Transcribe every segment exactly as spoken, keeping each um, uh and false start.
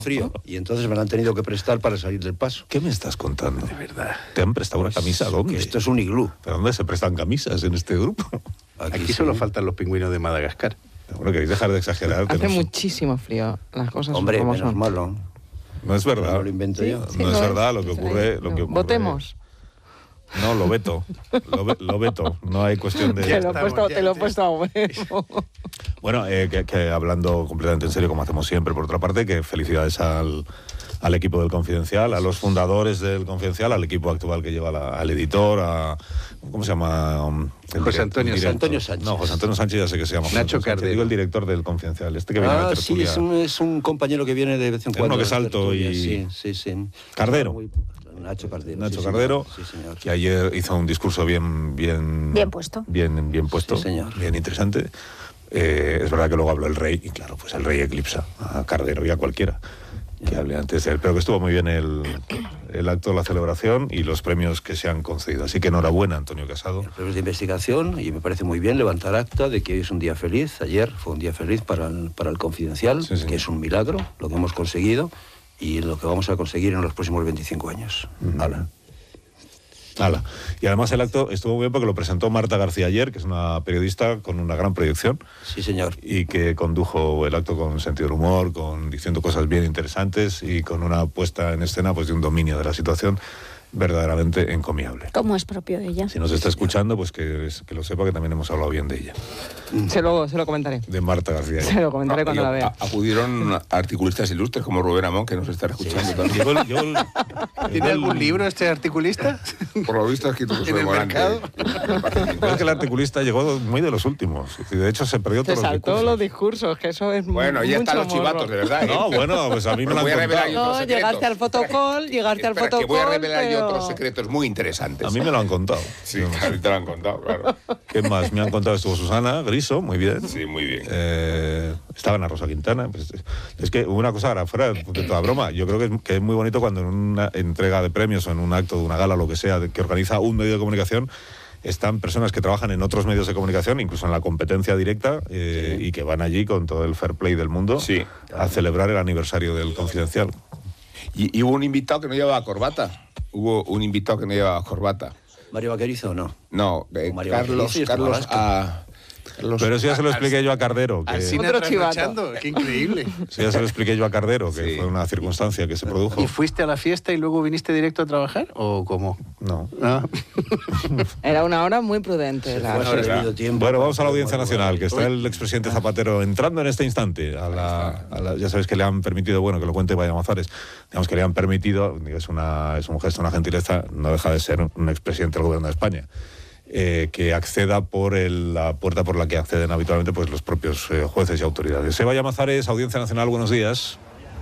frío y entonces me la han tenido que prestar para salir del paso. ¿Qué me estás contando? De verdad. ¿Te han prestado una camisa? ¿Dónde? Esto es un iglú. ¿Pero dónde se prestan camisas en este grupo? Aquí, Aquí sí. solo faltan los pingüinos de Madagascar. Bueno, queréis dejar de exagerar. Hace Tenemos... muchísimo frío, las cosas Hombre, son como menos son. malo. No es verdad. No lo invento yo. Sí, no lo es es. verdad lo que ocurre. Lo que ocurre... Votemos. No, lo veto. Lo, ve, lo veto. No hay cuestión de... Te lo he puesto, te lo he puesto a huevo. Bueno, eh, que, que hablando completamente en serio, como hacemos siempre, por otra parte, que felicidades al, al equipo del Confidencial, a los fundadores del Confidencial, al equipo actual que lleva la, al editor, a... ¿Cómo se llama? El José Antonio director. Antonio Sánchez. No, José Antonio Sánchez ya sé que se llama. José Nacho Antonio Sánchez. Cardero. Digo el director del Confidencial, este que viene a Ah, la sí, tertulia. es un, es un compañero que viene de vez en Es cuando. uno que es a la alto tertulia, y- Sí, sí, sí. Cardero. Muy- Nacho Cardero. Nacho sí, Cardero, señor. Sí, señor. que ayer hizo un discurso bien... Bien, Bien puesto. Bien, bien puesto, Sí, señor. bien interesante. Eh, es verdad que luego habló el rey, y claro, pues el rey eclipsa a Cardero y a cualquiera que hable antes de él. Pero que estuvo muy bien el, el acto, la celebración y los premios que se han concedido. Así que enhorabuena, Antonio Casado. Premios de investigación y me parece muy bien levantar acta de que hoy es un día feliz. Ayer fue un día feliz para el, para el Confidencial, Sí, sí. que es un milagro lo que hemos conseguido y lo que vamos a conseguir en los próximos veinticinco años. Ujú. Hala. Ala. Y además el acto estuvo muy bien porque lo presentó Marta García ayer, que es una periodista con una gran proyección Sí, señor. y que condujo el acto con sentido del humor, con diciendo cosas bien interesantes y con una puesta en escena pues de un dominio de la situación verdaderamente encomiable. Como es propio de ella. Si nos está escuchando, pues que, que lo sepa que también hemos hablado bien de ella, Se lo, se lo comentaré. de Marta García. Se lo comentaré No, cuando yo- la vea. a- Acudieron articulistas ilustres como Rubén Amón, que nos está escuchando también. Llegó el- llegó el- ¿Tiene llegó el- algún libro este articulista? Por lo visto ha escrito ¿En José el Morante. mercado? Pero es que el articulista llegó muy de los últimos. Y de hecho se perdió Se todos los saltó discursos. los discursos, que eso es Bueno, ya están los mucho morro. chivatos, de verdad. ¿eh? No, bueno, pues a mí me Os lo han voy a revelar contado. yo otros No, secretos. llegaste al fotocall, llegaste al Espera, fotocall, que voy a revelar yo pero- otros secretos muy interesantes. A mí me lo han contado. Sí, claro, te lo han contado, claro. ¿Qué más? Me han contado, estuvo Susana Griso, muy bien. Sí, muy bien. Eh, estaba Ana Rosa Quintana. Pues, es que una cosa, ahora, fuera de toda broma, yo creo que es, que es muy bonito cuando en una entrega de premios o en un acto de una gala, lo que sea, de- que organiza un medio de comunicación, están personas que trabajan en otros medios de comunicación, incluso en la competencia directa, eh, y que van allí con todo el fair play del mundo Sí. a celebrar el aniversario del Confidencial. Y, y hubo un invitado que no llevaba corbata. Hubo un invitado que no llevaba corbata. ¿Mario Vaquerizo o no? No, eh, Mario Carlos, Vaquerizo y Carlos, Escobar a, Carlos Pero eso ya se lo Al- expliqué yo a Cardero. Que, Así Otro trasnochando, qué increíble. eso ya se lo expliqué yo a Cardero, que Sí. fue una circunstancia que se produjo. ¿Y fuiste a la fiesta y luego viniste directo a trabajar? ¿O cómo? No. ¿No? Era una hora muy prudente. la- Fue haber tenido tiempo. Bueno, vamos a la Audiencia Nacional, que está el expresidente Zapatero entrando en este instante. A la, a la- ya sabéis que le han permitido, bueno, que lo cuente Vaya Mazares, digamos que le han permitido, es, una, es un gesto, una gentileza, no deja de ser un expresidente del Gobierno de España, eh, que acceda por el- la puerta por la que acceden habitualmente pues, los propios eh, jueces y autoridades. Eh, Vaya Mazares, Audiencia Nacional, buenos días.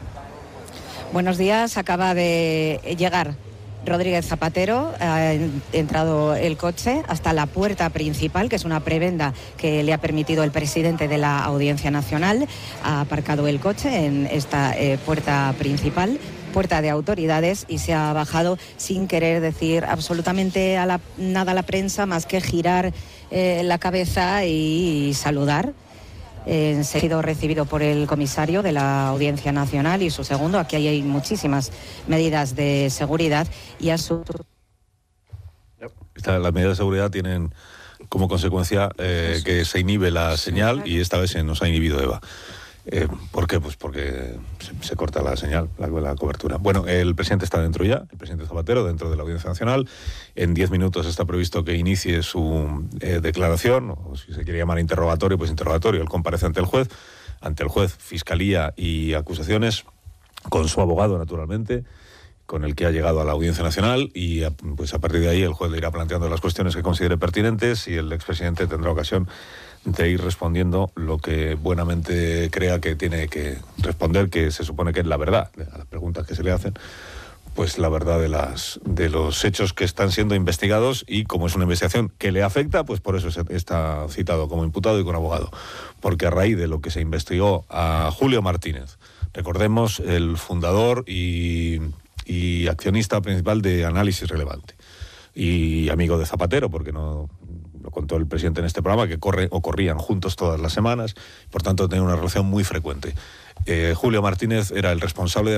Buenos días, acaba de llegar Rodríguez Zapatero, ha entrado el coche hasta la puerta principal, que es una prebenda que le ha permitido el presidente de la Audiencia Nacional. Ha aparcado el coche en esta eh, puerta principal, puerta de autoridades, y se ha bajado sin querer decir absolutamente a la- nada a la prensa más que girar eh, la cabeza y, y saludar. Eh, ha sido recibido por el comisario de la Audiencia Nacional y su segundo. Aquí hay muchísimas medidas de seguridad y a su... Esta- las medidas de seguridad tienen como consecuencia eh, que se inhibe la señal y esta vez se nos ha inhibido Eva. Eh, ¿Por qué? Pues porque se, se corta la señal, la, la cobertura. Bueno, el presidente está dentro ya, el presidente Zapatero, dentro de la Audiencia Nacional. En diez minutos está previsto que inicie su eh, declaración, o si se quiere llamar interrogatorio, pues interrogatorio. Él comparece ante el juez, ante el juez, fiscalía y acusaciones, con su abogado, naturalmente, con el que ha llegado a la Audiencia Nacional, y a, pues a partir de ahí el juez le irá planteando las cuestiones que considere pertinentes y el expresidente tendrá ocasión de ir respondiendo lo que buenamente crea que tiene que responder, que se supone que es la verdad, a las preguntas que se le hacen, pues la verdad de las de los hechos que están siendo investigados, y como es una investigación que le afecta, pues por eso está citado como imputado y con abogado, porque a raíz de lo que se investigó a Julio Martínez, recordemos, el fundador y, y accionista principal de Análisis Relevante, y amigo de Zapatero, porque no lo contó el presidente en este programa, que corre o corrían juntos todas las semanas, por tanto tenían una relación muy frecuente. Eh, Julio Martínez era el responsable de